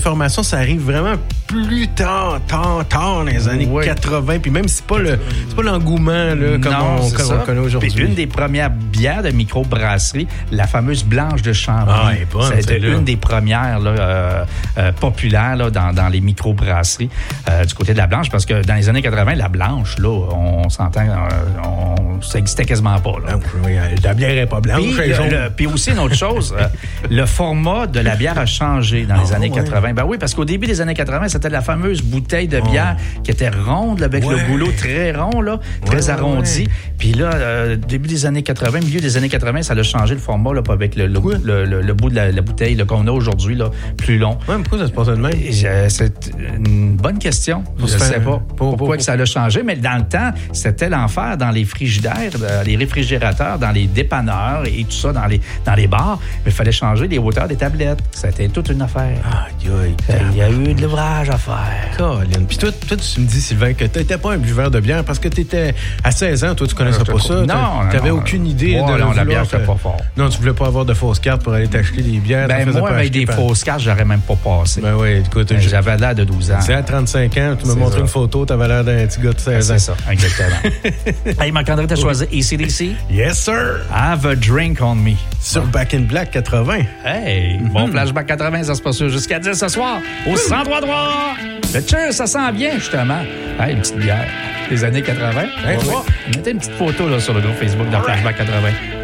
formation, ça arrive vraiment plus tard dans les années 80. Puis même si c'est pas l'engouement là, comme on connaît aujourd'hui. Puis une des premières bières de microbrasserie, la fameuse Blanche de Chambly. C'était une des premières là, populaires là, dans les microbrasseries du côté de la Blanche, parce que dans les années 80, la Blanche, là, on s'entend, ça n'existait quasiment pas. Là. La bière n'est pas blanche. Puis aussi, une autre chose, le format de la bière a changé dans les années 80. Ben oui, parce qu'au début des années 80, c'était la fameuse bouteille de bière qui était ronde, là, avec le goulot très rond, là, très arrondi. Puis là, début des années 80, milieu des années 80, ça a changé le format là, avec le bout de la bouteille là, qu'on a aujourd'hui, là, plus long. Ouais, pourquoi ça se passe de même? C'est une bonne question. Je ne sais pas pourquoi que ça a changé, mais dans le temps, c'était l'enfer dans les frigidaires, les réfrigérateurs, dans les dépanneurs et tout ça, dans les bars. Il fallait changer les hauteurs des tablettes. C'était toute une affaire. Il y a eu de l'ouvrage à faire. Colin. Puis toi, tu me dis, Sylvain, que tu n'étais pas un buveur de bière parce que tu étais à 16 ans, toi, tu connaissais pas ça. Non. Tu n'avais aucune idée de... Non, la bière, c'était pas fort. Non, tu voulais pas avoir de fausses cartes pour aller t'acheter des bières. Ben moi, avec des fausses cartes, j'aurais même pas passé. Ben oui, écoute, j'avais l'air de 12 ans. C'est à 35 ans, tu m'as montré une photo, tu avais l'air d'un petit gars de 16 ans. C'est ça, exactement. Hey, Marc-André, t'as choisi AC/DC? Yes, sir! Have a drink on me. Sur Back in Black 80. Hey, bon flashback 80, ça se passe jusqu'à 10 ce soir, au 103 droit. Le cheers, ça sent bien, justement. Hey, une petite bière des années 80. Mettez une petite photo là, sur le groupe Facebook de Flashback 80.